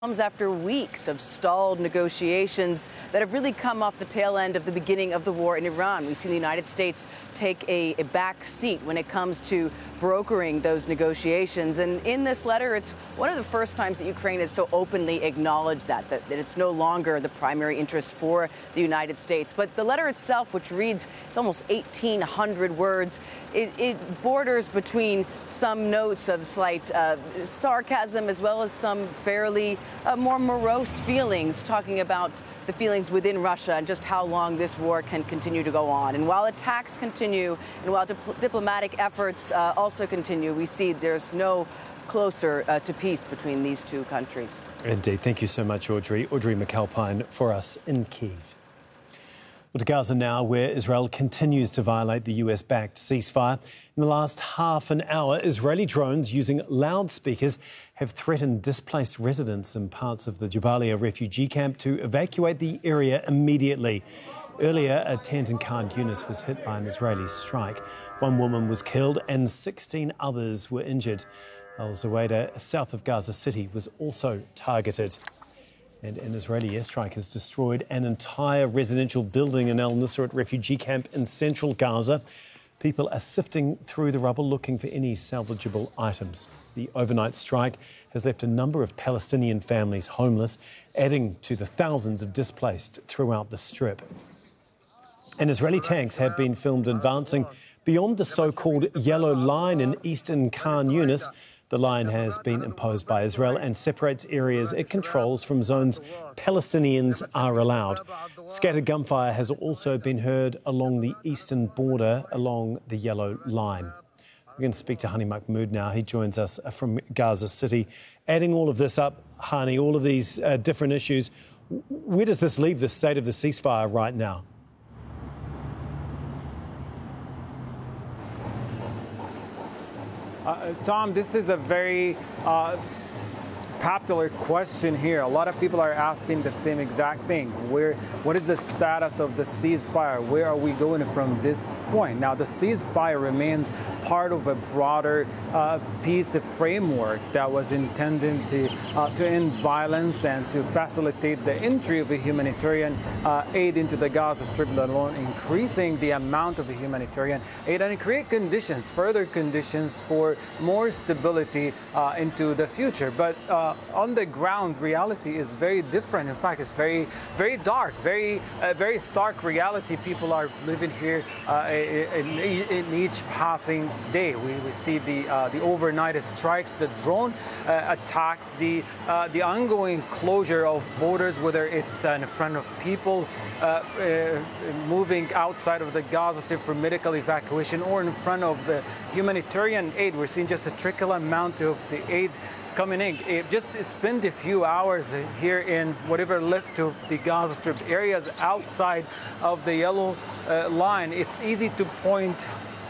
Comes after weeks of stalled negotiations that have really come off the tail end of the beginning of the war in Iran. We've seen the United States take a back seat when it comes to brokering those negotiations. And in this letter, it's one of the first times that Ukraine has so openly acknowledged that it's no longer the primary interest for the United States. But the letter itself, which reads, it's almost 1,800 words, it borders between some notes of slight sarcasm as well as some fairly more morose feelings, talking about the feelings within Russia and just how long this war can continue to go on. And while attacks continue and while diplomatic efforts also continue, we see there's no closer to peace between these two countries. Indeed. Thank you so much, Audrey. Audrey McAlpine for us in Kyiv. Well, to Gaza now, where Israel continues to violate the US-backed ceasefire. In the last half an hour, Israeli drones using loudspeakers have threatened displaced residents in parts of the Jabalia refugee camp to evacuate the area immediately. Earlier, a tent in Khan Yunis was hit by an Israeli strike. One woman was killed and 16 others were injured. Al Zaweda, south of Gaza City, was also targeted. And an Israeli airstrike has destroyed an entire residential building in Al Nusrat refugee camp in central Gaza. People are sifting through the rubble looking for any salvageable items. The overnight strike has left a number of Palestinian families homeless, adding to the thousands of displaced throughout the Strip. And Israeli tanks have been filmed advancing beyond the so-called Yellow Line in eastern Khan Yunis. The line has been imposed by Israel and separates areas it controls from zones Palestinians are allowed. Scattered gunfire has also been heard along the eastern border along the Yellow Line. We're going to speak to Hani Mahmoud now. He joins us from Gaza City. Adding all of this up, Hani, all of these different issues, where does this leave the state of the ceasefire right now? Tom, this is a very popular question here. A lot of people are asking the same exact thing. What is the status of the ceasefire? Where are we going from this point? Now, the ceasefire remains part of a broader peace framework that was intended to end violence and to facilitate the entry of a humanitarian aid into the Gaza Strip, let alone increasing the amount of humanitarian aid and create conditions, further conditions for more stability into the future. But on the ground, reality is very different. In fact, it's very, very dark, very stark reality. People are living here in each passing day. We see the overnight strikes, the drone attacks, the ongoing closure of borders, whether it's in front of people moving outside of the Gaza Strip for medical evacuation or in front of the humanitarian aid. We're seeing just a trickle amount of the aid coming in. It's spent a few hours here in whatever left of the Gaza Strip areas outside of the Yellow Line. It's easy to point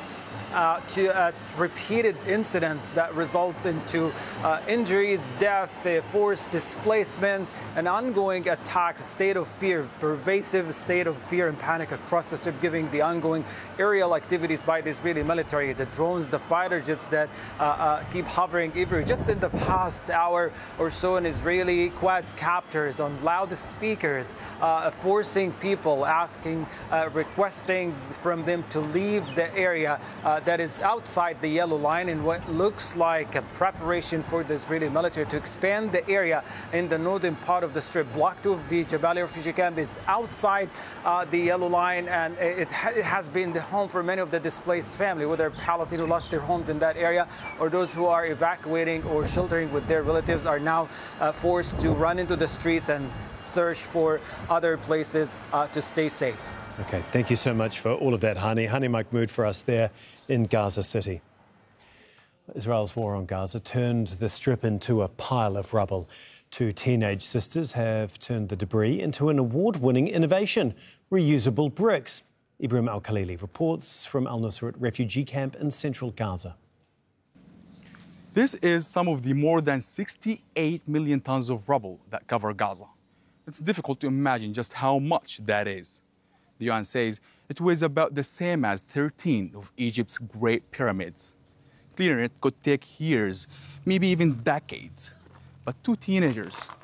to repeated incidents that results into injuries, death, forced displacement, and ongoing attacks, state of fear, pervasive state of fear and panic across the Strip, giving the ongoing aerial activities by the Israeli military, the drones, the fighter jets that keep hovering everywhere. Just in the past hour or so, an Israeli quadcopters on loudspeakers forcing people, requesting from them to leave the area that is outside the Yellow Line in what looks like a preparation for the Israeli military to expand the area in the northern part of the Strip. Block 2 of the Jabalia refugee camp is outside the Yellow Line, and it has been the home for many of the displaced family, whether Palestinians who lost their homes in that area or those who are evacuating or sheltering with their relatives are now forced to run into the streets and search for other places to stay safe. OK, thank you so much for all of that, Hani. Hani Mahmoud for us there in Gaza City. Israel's war on Gaza turned the Strip into a pile of rubble. Two teenage sisters have turned the debris into an award-winning innovation, reusable bricks. Ibrahim Al-Khalili reports from Al Nusrat refugee camp in central Gaza. This is some of the more than 68 million tons of rubble that cover Gaza. It's difficult to imagine just how much that is. The UN says it weighs about the same as 13 of Egypt's Great Pyramids. Clearing it could take years, maybe even decades. But two teenagers